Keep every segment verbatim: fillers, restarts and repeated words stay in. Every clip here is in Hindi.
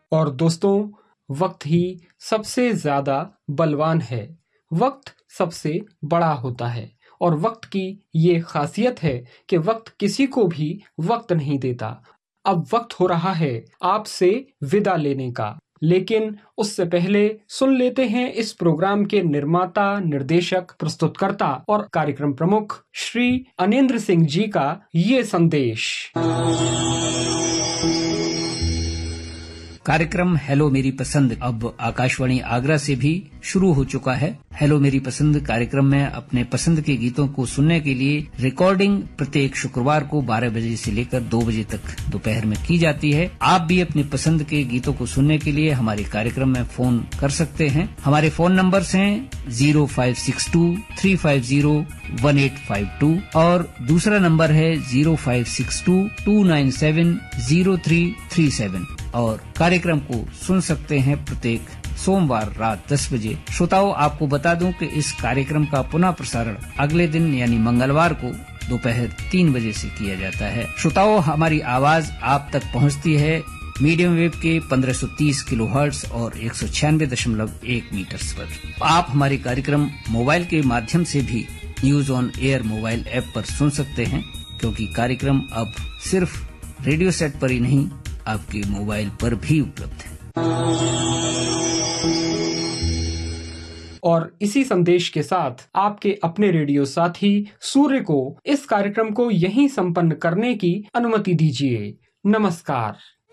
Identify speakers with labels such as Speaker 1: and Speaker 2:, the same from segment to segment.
Speaker 1: और दोस्तों, वक्त ही सबसे ज्यादा बलवान है, वक्त सबसे बड़ा होता है और वक्त की ये खासियत है कि वक्त किसी को भी वक्त नहीं देता। अब वक्त हो रहा है आपसे विदा लेने का, लेकिन उससे पहले सुन लेते हैं इस प्रोग्राम के निर्माता, निर्देशक, प्रस्तुतकर्ता और कार्यक्रम प्रमुख श्री अनिंद्र सिंह जी का ये संदेश।
Speaker 2: कार्यक्रम हेलो मेरी पसंद अब आकाशवाणी आगरा से भी शुरू हो चुका है। हेलो मेरी पसंद कार्यक्रम में अपने पसंद के गीतों को सुनने के लिए रिकॉर्डिंग प्रत्येक शुक्रवार को बारह बजे से लेकर दो बजे तक दोपहर में की जाती है। आप भी अपने पसंद के गीतों को सुनने के लिए हमारे कार्यक्रम में फोन कर सकते हैं। हमारे फोन नंबर्स हैं zero five six to three five zero one eight five to और दूसरा नंबर है zero five six to to nine seven zero three three seven और कार्यक्रम को सुन सकते हैं प्रत्येक सोमवार रात दस बजे। श्रोताओं, आपको बता दूं कि इस कार्यक्रम का पुनः प्रसारण अगले दिन यानी मंगलवार को दोपहर तीन बजे से किया जाता है। श्रोताओं, हमारी आवाज आप तक पहुंचती है मीडियम वेव के पंद्रह सौ तीस किलो हर्ट्ज और एक सौ छियानवे दशमलव एक मीटर्स पर। आप हमारे कार्यक्रम मोबाइल के माध्यम से भी news on air mobile app पर सुन सकते हैं, क्योंकि कार्यक्रम अब सिर्फ रेडियो सेट पर ही नहीं आपके मोबाइल पर भी उपलब्ध है।
Speaker 1: और इसी संदेश के साथ आपके अपने रेडियो साथी सूर्य को इस कार्यक्रम को यहीं संपन्न करने की अनुमति दीजिए। नमस्कार।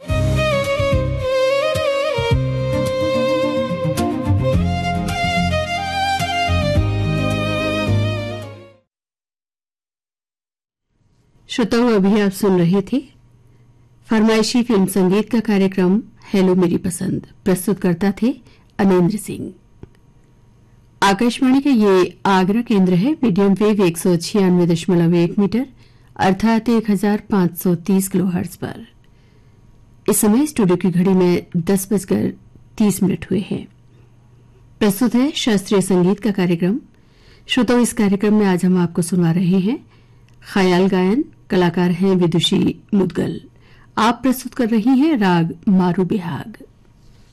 Speaker 3: श्रोताओं, अभी आप सुन रहे थे फरमाइशी फिल्म संगीत का कार्यक्रम हेलो मेरी पसंद। प्रस्तुतकर्ता थे अनिंद्र सिंह। आकाशवाणी का ये आगरा केंद्र है। मीडियम वेव एक सौ छियानवे दशमलव एक मीटर अर्थात एक हजार पांच सौ तीस किलो हर्ट्ज पर। इस समय स्टूडियो की घड़ी में दस बजकर तीस मिनट हुए हैं। प्रस्तुत है शास्त्रीय संगीत का कार्यक्रम। श्रोताओं, इस कार्यक्रम में आज हम आपको सुना रहे हैं ख्याल गायन। कलाकार हैं विदुषी मुदगल। आप प्रस्तुत कर रही हैं राग मारू बिहाग।